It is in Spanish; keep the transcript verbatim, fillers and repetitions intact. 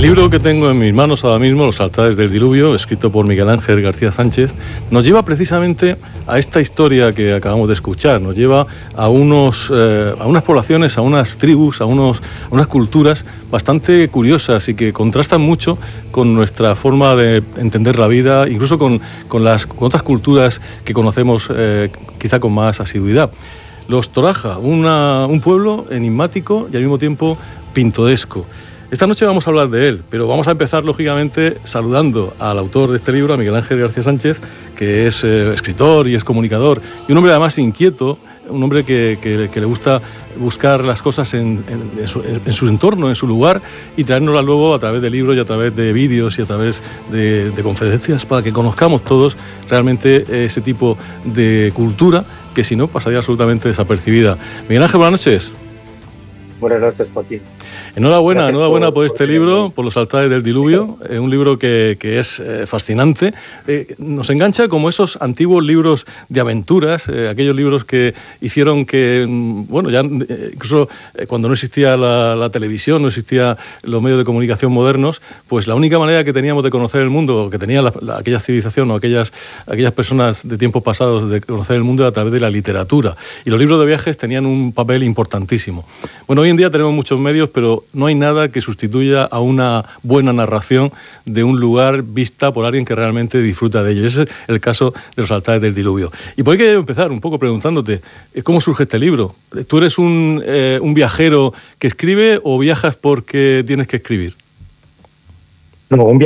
El libro que tengo en mis manos ahora mismo, Los altares del diluvio, escrito por Miguel Ángel García Sánchez, nos lleva precisamente a esta historia que acabamos de escuchar. Nos lleva a, unos, eh, a unas poblaciones, a unas tribus, a, unos, a unas culturas bastante curiosas y que contrastan mucho con nuestra forma de entender la vida, incluso con, con, las, con otras culturas que conocemos eh, quizá con más asiduidad. Los Toraja, una, un pueblo enigmático y al mismo tiempo pintoresco. Esta noche vamos a hablar de él, pero vamos a empezar, lógicamente, saludando al autor de este libro, a Miguel Ángel García Sánchez, que es eh, escritor y es comunicador, y un hombre además inquieto, un hombre que, que, que le gusta buscar las cosas en, en, en, su, en su entorno, en su lugar, y traérnoslas luego a través de libros y a través de vídeos y a través de, de conferencias para que conozcamos todos realmente ese tipo de cultura que si no pasaría absolutamente desapercibida. Miguel Ángel, buenas noches. Buenas noches, Joaquín. Enhorabuena, Gracias enhorabuena por, por este por libro, por Los altares del diluvio, eh, un libro que, que es eh, fascinante. Eh, nos engancha como esos antiguos libros de aventuras, eh, aquellos libros que hicieron que, bueno, ya eh, incluso eh, cuando no existía la, la televisión, no existían los medios de comunicación modernos, pues la única manera que teníamos de conocer el mundo, que tenía la, la, aquella civilización o aquellas, aquellas personas de tiempos pasados de conocer el mundo, era a través de la literatura. Y los libros de viajes tenían un papel importantísimo. Bueno, hoy en día tenemos muchos medios, pero no hay nada que sustituya a una buena narración de un lugar vista por alguien que realmente disfruta de ello. Ese es el caso de Los altares del diluvio. Y por ahí quiero empezar un poco preguntándote, ¿cómo surge este libro? ¿Tú eres un, eh, un viajero que escribe o viajas porque tienes que escribir? No, un